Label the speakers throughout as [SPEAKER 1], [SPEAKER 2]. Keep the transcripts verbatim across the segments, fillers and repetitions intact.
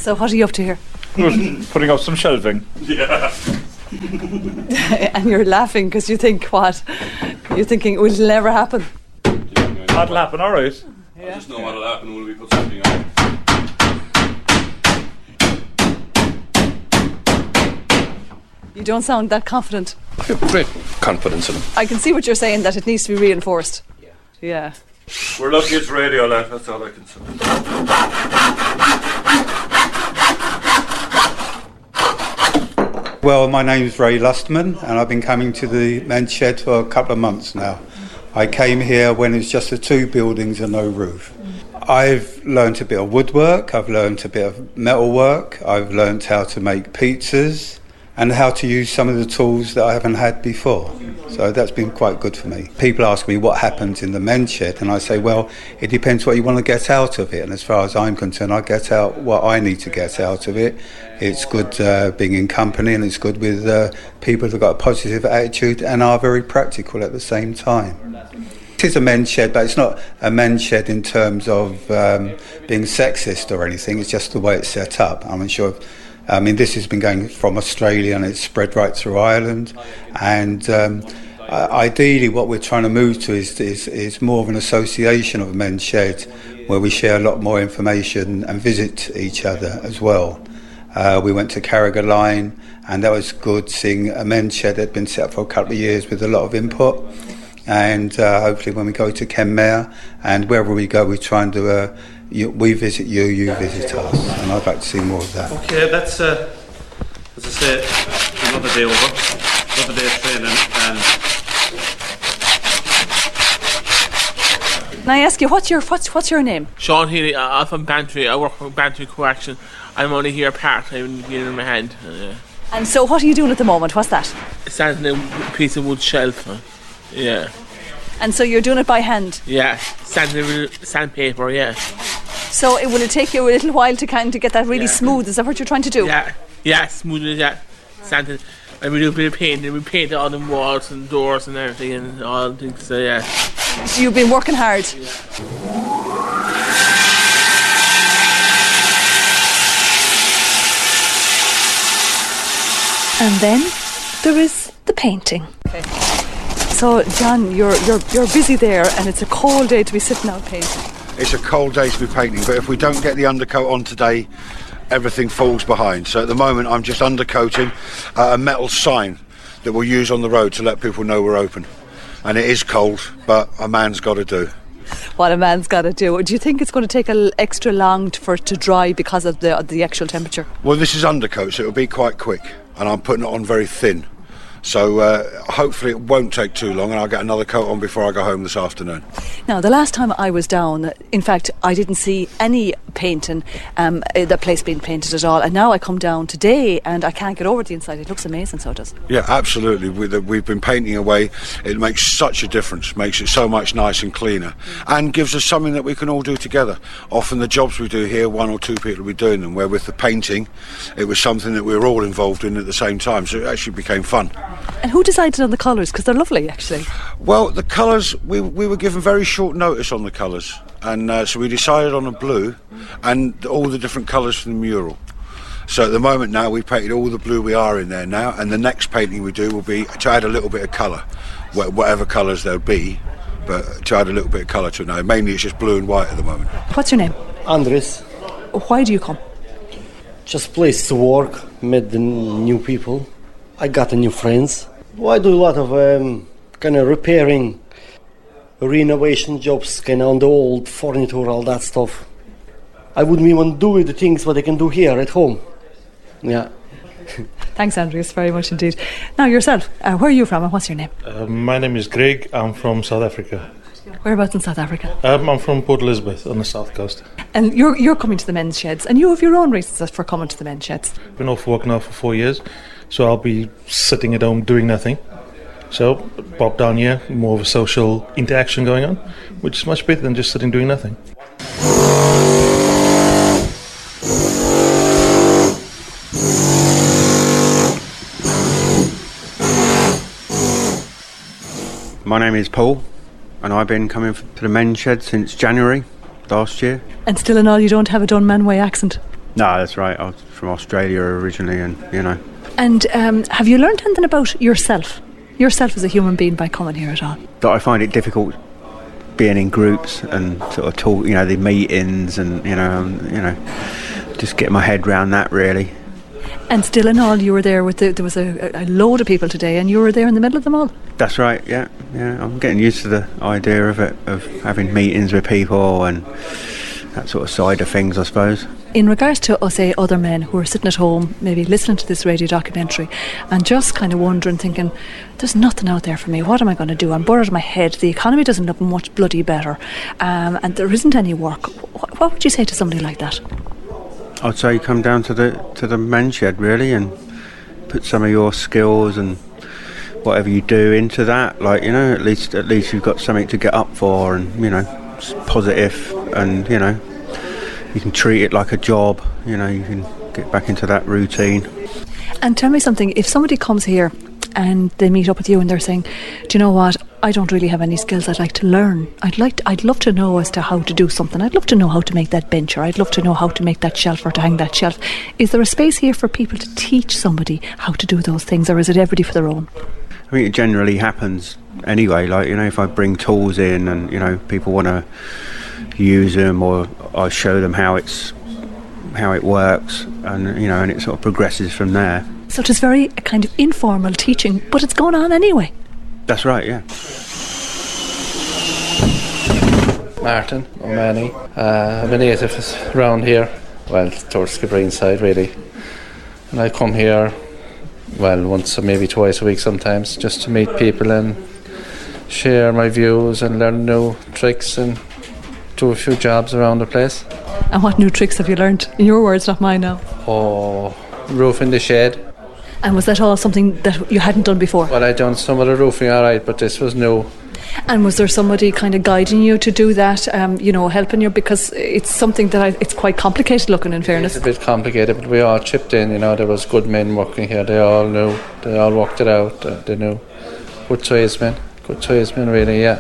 [SPEAKER 1] So what are you up to here?
[SPEAKER 2] Putting up some shelving.
[SPEAKER 3] Yeah.
[SPEAKER 1] And you're laughing because you think what? You're thinking it will never happen.
[SPEAKER 2] That'll happen, alright.
[SPEAKER 3] I just know what'll happen when we put something on.
[SPEAKER 1] You don't sound that confident.
[SPEAKER 4] I have great confidence in him.
[SPEAKER 1] I can see what you're saying, that it needs to be reinforced. Yeah. Yeah.
[SPEAKER 3] We're lucky it's radio, lad. That's all I can say.
[SPEAKER 5] Well, my name's Ray Lustman, and I've been coming to the men's shed for a couple of months now. I came here when it was just the two buildings and no roof. I've learnt a bit of woodwork, I've learnt a bit of metalwork, I've learnt how to make pizzas, and how to use some of the tools that I haven't had before. So that's been quite good for me. People ask me what happens in the men's shed, and I say, well, it depends what you want to get out of it. And as far as I'm concerned, I get out what I need to get out of it. It's good uh, being in company, and it's good with uh, people who've got a positive attitude and are very practical at the same time. It is a men's shed, but it's not a men's shed in terms of um, being sexist or anything. It's just the way it's set up. I'm sure. I mean, this has been going from Australia and it's spread right through Ireland. And um, uh, ideally what we're trying to move to is, is, is more of an association of men's sheds where we share a lot more information and visit each other as well. Uh, we went to Carrigaline, and that was good, seeing a men's shed that had been set up for a couple of years with a lot of input. And uh, hopefully when we go to Kenmare and wherever we go, we try and do a You, we visit you, you visit us, and I'd like to see more of that.
[SPEAKER 6] Okay, that's, uh, as I say, another day over, another day of training, and...
[SPEAKER 1] Can I ask you, what's your what's, what's your name?
[SPEAKER 7] Sean Healy, I'm from Bantry, I work with Bantry Co-action. I'm only here part-time, getting in my hand. Uh,
[SPEAKER 1] and so what are you doing at the moment? What's that?
[SPEAKER 7] Standing in a piece of wood shelf, uh, yeah.
[SPEAKER 1] And so you're doing it by hand?
[SPEAKER 7] Yeah, sanding with sandpaper, yeah.
[SPEAKER 1] So it will it take you a little while to kind of get that really
[SPEAKER 7] yeah.
[SPEAKER 1] smooth? Is that what you're trying to do?
[SPEAKER 7] Yeah, yeah, smooth as that. Sanding, and we do a bit of painting. We paint all the walls and doors and everything and all the things. So yeah.
[SPEAKER 1] So you've been working hard.
[SPEAKER 7] Yeah.
[SPEAKER 1] And then there is the painting. Okay. So John, you're you're you're busy there, and it's a cold day to be sitting out painting.
[SPEAKER 8] It's a cold day to be painting, but if we don't get the undercoat on today, everything falls behind. So at the moment I'm just undercoating uh, a metal sign that we'll use on the road to let people know we're open. And it is cold, but a man's got to do.
[SPEAKER 1] What a man's got to do. Do you think it's going to take a l- extra long t- for it to dry because of the, the actual temperature?
[SPEAKER 8] Well, this is undercoat, so it'll be quite quick, and I'm putting it on very thin. So uh, hopefully it won't take too long, and I'll get another coat on before I go home this afternoon.
[SPEAKER 1] Now, the last time I was down, in fact, I didn't see any painting, um, the place being painted at all. And now I come down today and I can't get over the inside. It looks amazing, so it does.
[SPEAKER 8] Yeah, absolutely. We, the, we've been painting away. It makes such a difference, makes it so much nice and cleaner, mm. and gives us something that we can all do together. Often the jobs we do here, one or two people will be doing them, where with the painting, it was something that we were all involved in at the same time, so it actually became fun.
[SPEAKER 1] And who decided on the colours? Because they're lovely, actually.
[SPEAKER 8] Well, the colours, we we were given very short notice on the colours, and uh, so we decided on a blue and all the different colours for the mural. So at the moment now we've painted all the blue we are in there now, and the next painting we do will be to add a little bit of colour, whatever colours there'll be, but to add a little bit of colour to it now. Mainly it's just blue and white at the moment.
[SPEAKER 1] What's your name?
[SPEAKER 9] Andres.
[SPEAKER 1] Why do you come?
[SPEAKER 9] Just place to work, met the new people. I got a new friends. Well, I do a lot of um, kind of repairing, renovation jobs, kind of on the old furniture, all that stuff. I wouldn't even do the things what I can do here at home. Yeah.
[SPEAKER 1] Thanks, Andreas, very much indeed. Now, yourself, uh, where are you from and what's your name?
[SPEAKER 10] Uh, my name is Greg. I'm from South Africa.
[SPEAKER 1] Whereabouts in South Africa?
[SPEAKER 10] Um, I'm from Port Elizabeth on the south coast.
[SPEAKER 1] And you're you're coming to the men's sheds, and you have your own reasons for coming to the men's sheds.
[SPEAKER 10] Been off work now for four years, so I'll be sitting at home doing nothing. So pop down here, more of a social interaction going on, which is much better than just sitting doing nothing.
[SPEAKER 11] My name is Paul, and I've been coming to the men's shed since January last year.
[SPEAKER 1] And still in all, you don't have a Dunmanway accent?
[SPEAKER 11] No, that's right. I was from Australia originally, and you know.
[SPEAKER 1] And um, have you learned anything about yourself? Yourself as a human being by coming here at all?
[SPEAKER 11] That I find it difficult being in groups and sort of talk, you know, the meetings and you know, and, you know, just get my head around that really.
[SPEAKER 1] And still in all, you were there with the, there was a, a load of people today, and you were there in the middle of them all.
[SPEAKER 11] That's right. Yeah, yeah. I'm getting used to the idea of it, of having meetings with people and that sort of side of things, I suppose.
[SPEAKER 1] In regards to, oh, say, other men who are sitting at home, maybe listening to this radio documentary and just kind of wondering, thinking, there's nothing out there for me, what am I going to do? I'm bored out of my head, the economy doesn't look much bloody better, um, and there isn't any work. What, what would you say to somebody like that?
[SPEAKER 11] I'd say come down to the to the men's shed really, and put some of your skills and whatever you do into that. Like, you know, at least at least you've got something to get up for, and you know, it's positive, and you know, you can treat it like a job. You know, you can get back into that routine.
[SPEAKER 1] And tell me something, if somebody comes here and they meet up with you and they're saying, do you know what, I don't really have any skills I'd like to learn. I'd like to, I'd love to know as to how to do something. I'd love to know how to make that bench, or I'd love to know how to make that shelf or to hang that shelf. Is there a space here for people to teach somebody how to do those things, or is it everybody for their own?
[SPEAKER 11] I think it generally happens anyway. Like, you know, if I bring tools in and, you know, people want to use them, or I show them how it's how it works, and you know, and it sort of progresses from there.
[SPEAKER 1] So it's very a kind of informal teaching, but it's going on anyway.
[SPEAKER 11] That's right, yeah.
[SPEAKER 12] Martin O'Mahony. Uh, I'm a native around here, well, towards Skibbereen side really, and I come here, well, once or maybe twice a week sometimes, just to meet people and share my views and learn new tricks and do a few jobs around the place.
[SPEAKER 1] And what new tricks have you learned? In your words, not mine now.
[SPEAKER 12] Oh, roofing the shed.
[SPEAKER 1] And was that all something that you hadn't done before?
[SPEAKER 12] Well, I'd done some of the roofing alright, but this was new.
[SPEAKER 1] And was there somebody kind of guiding you to do that, um, you know, helping you? Because it's something that I, it's quite complicated looking, in fairness.
[SPEAKER 12] It's a bit complicated, but we all chipped in, you know. There was good men working here, they all knew, they all worked it out, uh, they knew. Good tradesmen, good tradesmen really, yeah.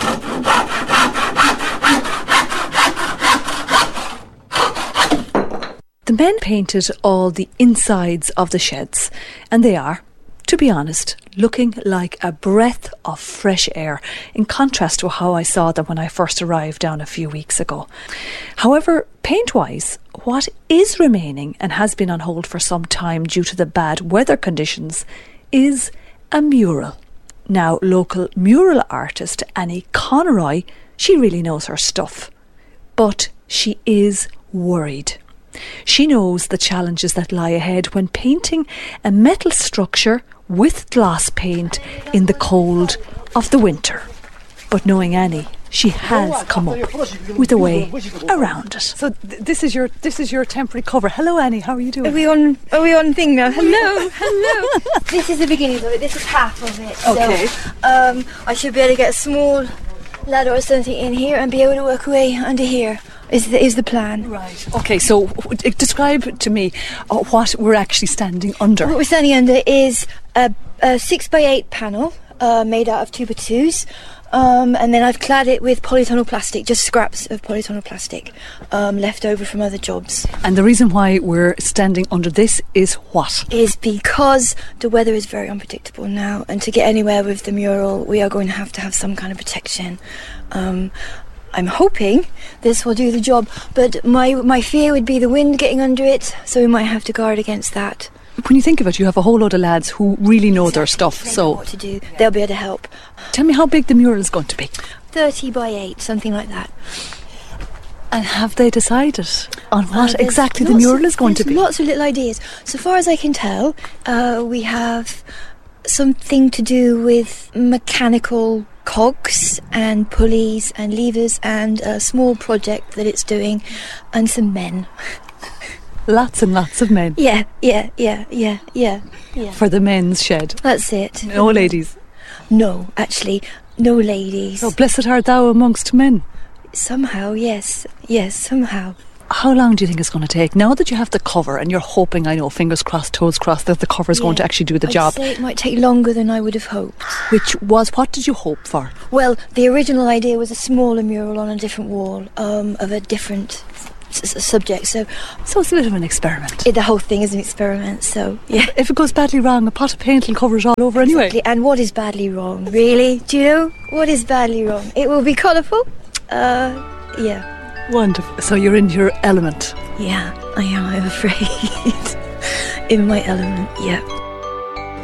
[SPEAKER 1] The men painted all the insides of the sheds, and they are, to be honest, looking like a breath of fresh air, in contrast to how I saw them when I first arrived down a few weeks ago. However, paint-wise, what is remaining and has been on hold for some time due to the bad weather conditions is a mural. Now, local mural artist Annie Conroy, she really knows her stuff, but she is worried. She knows the challenges that lie ahead when painting a metal structure with gloss paint in the cold of the winter. But knowing Annie, she has come up with a way around it. So th- this is your this is your temporary cover. Hello, Annie. How are you doing?
[SPEAKER 13] Are we on? Are we on thing now? Hello, hello. This is the beginning of it. This is half of it.
[SPEAKER 1] Okay.
[SPEAKER 13] So, um, I should be able to get a small ladder or something in here and be able to work away under here. Is the, is the plan.
[SPEAKER 1] Right. Okay, so w- describe to me uh, what we're actually standing under.
[SPEAKER 13] What we're standing under is a, a six by eight panel uh, made out of two by twos, um, and then I've clad it with polytunnel plastic, just scraps of polytunnel plastic um, left over from other jobs.
[SPEAKER 1] And the reason why we're standing under this is what?
[SPEAKER 13] Is because the weather is very unpredictable now, and to get anywhere with the mural, we are going to have to have some kind of protection. Um, I'm hoping this will do the job, but my my fear would be the wind getting under it, so we might have to guard against that.
[SPEAKER 1] When you think of it, you have a whole load of lads who really know exactly their stuff,
[SPEAKER 13] they
[SPEAKER 1] so...
[SPEAKER 13] know what to do. They'll be able to help.
[SPEAKER 1] Tell me how big the mural is going to be.
[SPEAKER 13] thirty by eight, something like that.
[SPEAKER 1] And have they decided on what
[SPEAKER 13] uh,
[SPEAKER 1] exactly the mural is going to be?
[SPEAKER 13] Lots of little ideas. So far as I can tell, uh, we have something to do with mechanical cogs and pulleys and levers and a small project that it's doing, and some men.
[SPEAKER 1] Lots and lots of men.
[SPEAKER 13] Yeah, yeah, yeah, yeah, yeah, yeah.
[SPEAKER 1] For the men's shed.
[SPEAKER 13] That's it.
[SPEAKER 1] No ladies.
[SPEAKER 13] No, actually, no ladies.
[SPEAKER 1] Oh, blessed art thou amongst men.
[SPEAKER 13] Somehow, yes, yes, somehow.
[SPEAKER 1] How long do you think it's going to take? Now that you have the cover and you're hoping, I know, fingers crossed, toes crossed, that the cover is yeah, going to actually do the
[SPEAKER 13] I'd
[SPEAKER 1] job.
[SPEAKER 13] Say it might take longer than I would have hoped.
[SPEAKER 1] Which was, what did you hope for?
[SPEAKER 13] Well, the original idea was a smaller mural on a different wall, um, of a different s- subject. So,
[SPEAKER 1] so it's a bit of an experiment.
[SPEAKER 13] It, the whole thing is an experiment. So, yeah.
[SPEAKER 1] If it goes badly wrong, a pot of paint will cover it all over anyway.
[SPEAKER 13] Exactly. And what is badly wrong? Really? Do you know what is badly wrong? It will be colourful. Uh, yeah.
[SPEAKER 1] Wonderful. So you're in your element.
[SPEAKER 13] Yeah, I am. I'm afraid. In my element. Yeah.